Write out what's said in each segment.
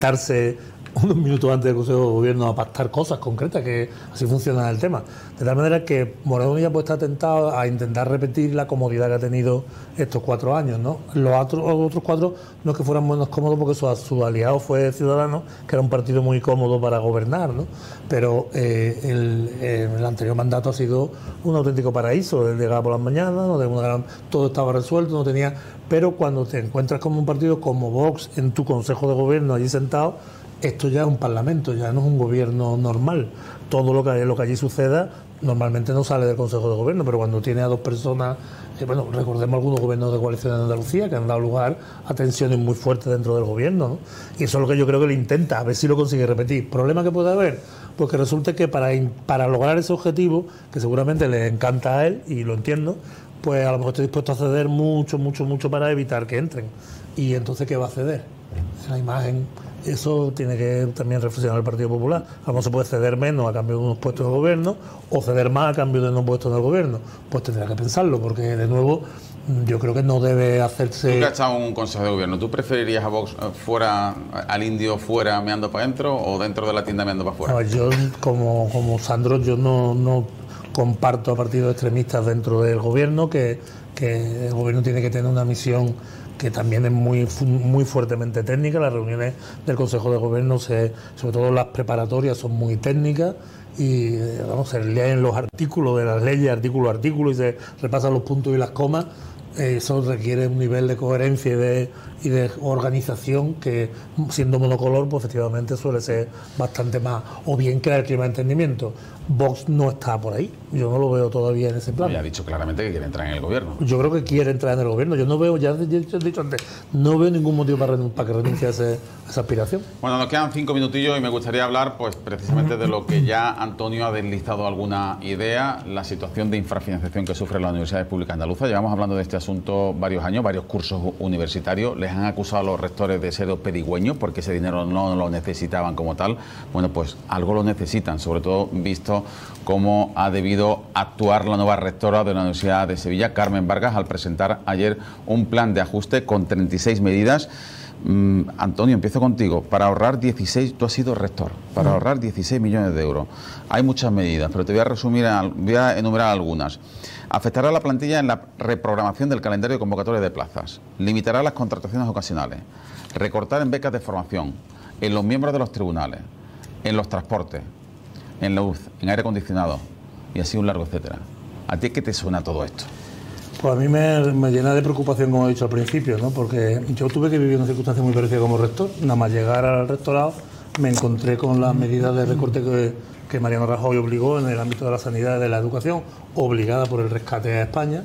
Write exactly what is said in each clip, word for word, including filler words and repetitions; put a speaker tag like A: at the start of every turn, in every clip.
A: darse unos minutos antes del Consejo de Gobierno a pactar cosas concretas, que así funciona el tema. De tal manera que Moreno Bonilla puede estar tentado a intentar repetir la comodidad que ha tenido estos cuatro años, ¿no? Los otros, los otros cuatro no es que fueran menos cómodos, porque su, su aliado fue Ciudadanos, que era un partido muy cómodo para gobernar, ¿no? Pero eh, el, el anterior mandato ha sido un auténtico paraíso. Él llegaba por las mañanas, no tenía, todo estaba resuelto, no tenía... Pero cuando te encuentras como un partido como Vox en tu Consejo de Gobierno allí sentado, esto ya es un parlamento, ya no es un gobierno normal. Todo lo que, lo que allí suceda normalmente no sale del Consejo de Gobierno, pero cuando tiene a dos personas, eh, bueno, recordemos algunos gobiernos de coalición en Andalucía que han dado lugar a tensiones muy fuertes dentro del gobierno, ¿no? Y eso es lo que yo creo que le intenta, a ver si lo consigue repetir. ¿Problema que puede haber? Pues que resulte que para, para lograr ese objetivo, que seguramente le encanta a él, y lo entiendo, pues a lo mejor estoy dispuesto a ceder mucho, mucho, mucho para evitar que entren. Y entonces, ¿qué va a ceder? La imagen... Eso tiene que también reflexionar el Partido Popular. A lo mejor se puede ceder menos a cambio de unos puestos de gobierno o ceder más a cambio de unos puestos en el gobierno. Pues tendrá que pensarlo, porque de nuevo yo creo que no debe hacerse...
B: Tú que has estado en un Consejo de Gobierno, ¿tú preferirías a Vox fuera, al indio fuera meando para adentro o dentro de la tienda meando para afuera?
A: No, yo, como, como Sandro, yo no, no comparto a partidos extremistas dentro del gobierno, que, que el gobierno tiene que tener una misión que también es muy muy fuertemente técnica. Las reuniones del Consejo de Gobierno, se, sobre todo las preparatorias, son muy técnicas y vamos, se leen los artículos de las leyes, artículo a artículo, y se repasan los puntos y las comas. Eso requiere un nivel de coherencia y de, y de organización que, siendo monocolor, pues efectivamente suele ser bastante más, o bien crear el clima de entendimiento. Vox no está por ahí, yo no lo veo todavía en ese plan.
B: Ya ha dicho claramente que quiere entrar en el gobierno.
A: Yo creo que quiere entrar en el gobierno. Yo no veo, ya he dicho antes, no veo ningún motivo para, para que renuncie a, ese, a esa aspiración.
B: Bueno, nos quedan cinco minutillos y me gustaría hablar pues precisamente de lo que ya Antonio ha deslistado alguna idea, la situación de infrafinanciación que sufre la Universidad Pública Andaluza. Llevamos hablando de este asunto varios años, varios cursos universitarios. Les han acusado a los rectores de ser pedigüeños porque ese dinero no lo necesitaban como tal. Bueno, pues algo lo necesitan, sobre todo visto cómo ha debido actuar la nueva rectora de la Universidad de Sevilla, Carmen Vargas, al presentar ayer un plan de ajuste con treinta y seis medidas. Mm, Antonio, empiezo contigo. Para ahorrar dieciséis, tú has sido rector, para ahorrar dieciséis millones de euros. Hay muchas medidas, pero te voy a resumir, voy a enumerar algunas. Afectará a la plantilla en la reprogramación del calendario de convocatoria de plazas. Limitará las contrataciones ocasionales. Recortar en becas de formación, en los miembros de los tribunales, en los transportes, en luz, en aire acondicionado, y así un largo etcétera. ¿A ti qué te suena todo esto?
A: Pues a mí me, me llena de preocupación, como he dicho al principio, ¿no? Porque yo tuve que vivir una circunstancia muy parecida como rector. Nada más llegar al rectorado me encontré con las medidas de recorte que, que Mariano Rajoy obligó en el ámbito de la sanidad y de la educación, obligada por el rescate a España,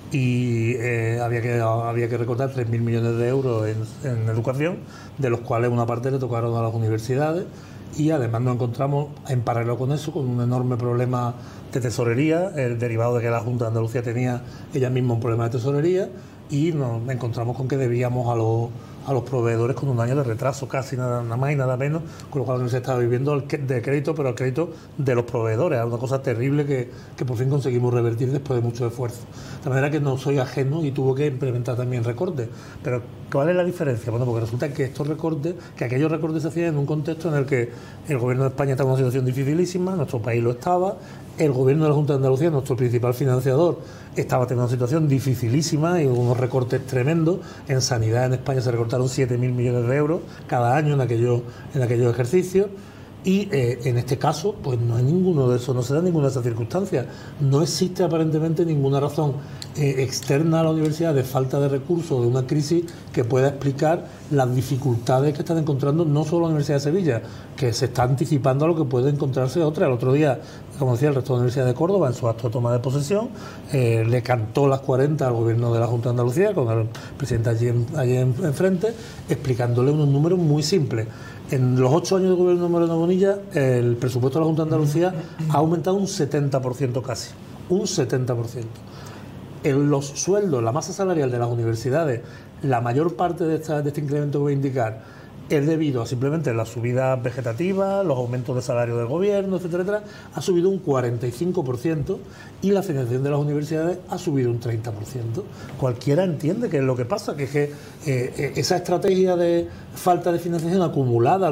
A: y eh, había, que, había que recortar tres mil millones de euros en, en educación, de los cuales una parte le tocaron a las universidades. Y además nos encontramos en paralelo con eso, con un enorme problema de tesorería, el derivado de que la Junta de Andalucía tenía ella misma un problema de tesorería, y nos encontramos con que debíamos a los, a los proveedores con un año de retraso, casi nada, nada más y nada menos, con lo cual se estaba viviendo el de crédito, pero el crédito de los proveedores. Era una cosa terrible que, que por fin conseguimos revertir después de mucho esfuerzo. De manera que no soy ajeno y tuvo que implementar también recortes. Pero ¿cuál es la diferencia? Bueno, porque resulta que estos recortes, que aquellos recortes se hacían en un contexto en el que el gobierno de España estaba en una situación dificilísima, nuestro país lo estaba, el gobierno de la Junta de Andalucía, nuestro principal financiador, estaba teniendo una situación dificilísima y unos recortes tremendos. En sanidad en España se recortaron siete mil millones de euros cada año en aquellos, en aquellos ejercicios. Y eh, en este caso, pues no hay ninguno de esos, no se da ninguna de esas circunstancias. No existe aparentemente ninguna razón eh, externa a la universidad de falta de recursos, de una crisis que pueda explicar las dificultades que están encontrando no solo la Universidad de Sevilla, que se está anticipando a lo que puede encontrarse otra. El otro día, como decía, el rector de la Universidad de Córdoba, en su acto de toma de posesión, eh, le cantó las cuarenta al gobierno de la Junta de Andalucía, con el presidente allí, en, allí enfrente, en explicándole unos números muy simples. En los ocho años de gobierno de Moreno Bonilla, el presupuesto de la Junta de Andalucía ha aumentado un setenta por ciento casi, un setenta por ciento. En los sueldos, la masa salarial de las universidades, la mayor parte de, esta, de este incremento que voy a indicar, es debido a simplemente las subidas vegetativas, los aumentos de salario del gobierno, etcétera, etcétera, ha subido un cuarenta y cinco por ciento y la financiación de las universidades ha subido un treinta por ciento. Cualquiera entiende que es lo que pasa, que es que eh, esa estrategia de falta de financiación acumulada